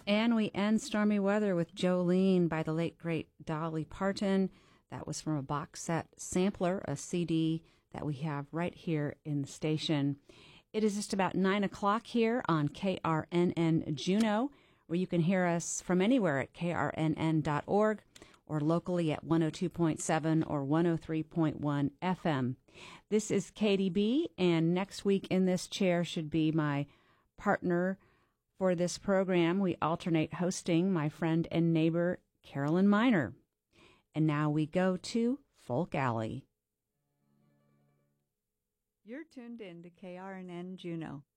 And we end Stormy Weather with Jolene by the late, great Dolly Parton. That was from a box set sampler, a CD that we have right here in the station. It is just about 9 o'clock here on KRNN Juneau, where you can hear us from anywhere at krnn.org or locally at 102.7 or 103.1 FM. This is Katie B., and next week in this chair should be my partner for this program. We alternate hosting, my friend and neighbor, Carolyn Miner. And now we go to Folk Alley. You're tuned in to KRNN Juneau.